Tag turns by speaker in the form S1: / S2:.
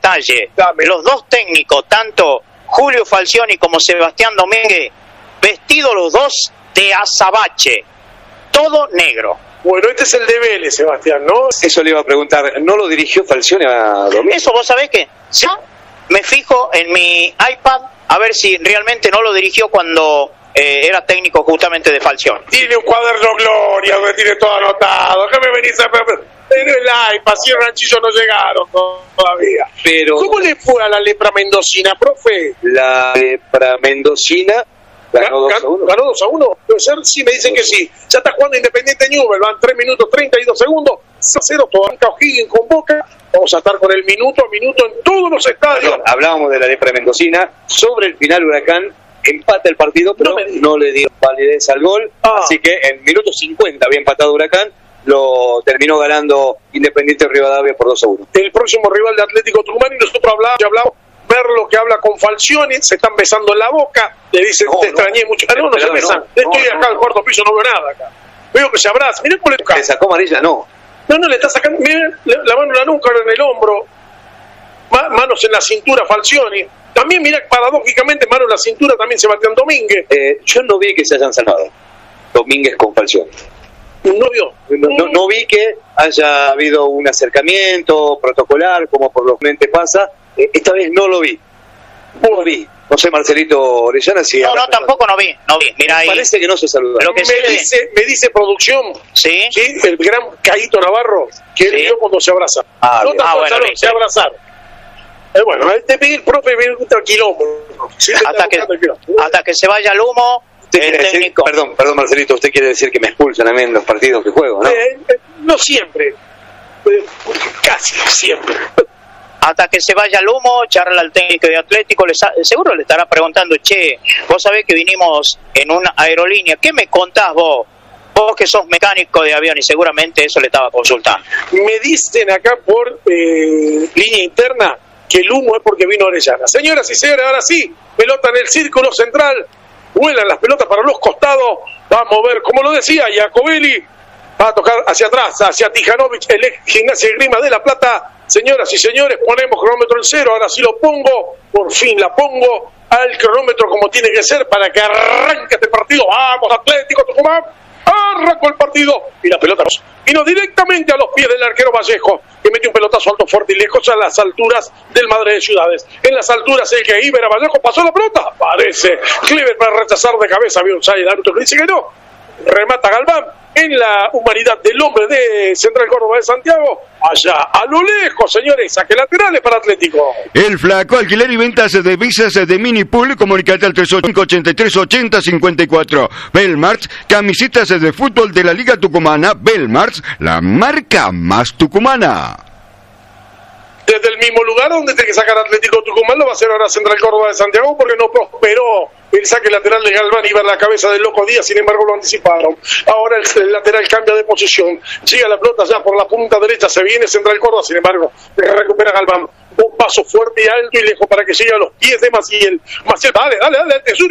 S1: detalle.
S2: Dame.
S1: Los dos técnicos, tanto Julio Falcioni como Sebastián Domínguez, vestidos los dos de azabache, todo negro.
S2: Bueno, este es el de Vélez, Sebastián, ¿no?
S3: Eso le iba a preguntar, ¿no lo dirigió Falcioni a Domínguez?
S1: Eso, vos sabés que me fijo en mi iPad a ver si realmente no lo dirigió cuando era técnico justamente de Falcioni.
S2: Tiene un cuaderno Gloria donde tiene todo anotado. ¿Qué me venís a... En el iPad, si el ranchillo no llegaron todavía.
S3: Pero
S2: ¿Cómo le fue a la lepra mendocina, profe?
S3: la lepra mendocina ganó 2-1.
S2: ¿Ganó 2-1? ¿Puede ser? Sí, me dicen que sí. Ya está jugando Independiente Newell, van 3 minutos 32 segundos, 0-0, todo arranca O'Higgins con Boca. Vamos a estar con el minuto a minuto en todos los estadios.
S3: Perdón, hablábamos de la lepra mendocina. Sobre el final, Huracán empata el partido, pero no le dio validez al gol. Así que en minuto 50 había empatado Huracán. Lo terminó ganando Independiente Rivadavia por 2-1.
S2: El próximo rival de Atlético Tucumán, y nosotros hablamos, Merlo que habla con Falcioni, se están besando en la boca, le dicen, te extrañé mucho. No se besan. Estoy acá al cuarto piso, no veo nada acá. Veo que se abrazan. Mirá cómo le toca.
S3: ¿Le sacó amarilla? No.
S2: No, le está sacando, miren, la mano en la nuca, en el hombro, manos en la cintura Falcioni. También, mira, paradójicamente, mano en la cintura también Sebastián Domínguez.
S3: Yo no vi que se hayan salvado Domínguez con Falcioni.
S2: No vio.
S3: No vi que haya habido un acercamiento protocolar, como por lo generalmente pasa. Esta vez no lo vi. No vi. No sé, Marcelito Orellana, si...
S1: No, tampoco no vi. Mira ahí.
S3: Parece que no se saludaron.
S2: Me dice producción,
S1: ¿sí?
S2: El gran Caíto Navarro, que él vio cuando se abrazaron.
S1: Bueno,
S2: se abrazaron. Bueno, te pedí el profe, viene un tranquilón.
S1: Hasta que se vaya el humo...
S3: Técnico. Perdón, Marcelito, usted quiere decir que me expulsan a mí en los partidos que juego, ¿no?
S2: No siempre, casi siempre.
S1: Hasta que se vaya el humo, charla al técnico de Atlético, seguro le estará preguntando, che, vos sabés que vinimos en una aerolínea, ¿qué me contás vos? Vos que sos mecánico de avión, y seguramente eso le estaba consultando.
S2: Me dicen acá por línea interna que el humo es porque vino Orellana. Señoras y señores, ahora sí, pelota en el círculo central. Vuelan las pelotas para los costados. Va a mover, como lo decía, Jacobelli. Va a tocar hacia atrás, hacia Tijanovic, el ex Gimnasia y Grima de La Plata. Señoras y señores, ponemos cronómetro en 0. Ahora sí lo pongo. Por fin la pongo al cronómetro como tiene que ser para que arranque este partido. Vamos, Atlético Tucumán. Arrancó el partido. Y la pelota vino directamente a los pies del arquero Vallejo, que metió un pelotazo alto, fuerte y lejos a las alturas del Madre de Ciudades. En las alturas el que Ibera Vallejo pasó la pelota. Parece Clever para rechazar de cabeza. Había un side, árbitro que dice que no. Remata Galván en la humanidad del hombre de Central Córdoba de Santiago. Allá, a lo lejos, señores, saque laterales para Atlético.
S4: El Flaco, alquiler y ventas de visas de mini pool, comunicate al 385-83-80-54. Belmarts, camisetas de fútbol de la Liga Tucumana. Belmarts, la marca más tucumana.
S2: Desde el mismo lugar donde tiene que sacar Atlético Tucumán, lo va a hacer ahora Central Córdoba de Santiago, porque no prosperó el saque lateral de Galván. Iba a la cabeza del Loco Díaz, sin embargo lo anticiparon. Ahora el lateral cambia de posición, llega la pelota ya por la punta derecha, se viene Central Córdoba, sin embargo recupera Galván. Un paso fuerte y alto y lejos para que llegue a los pies de Maciel. Maciel, dale, Tesur.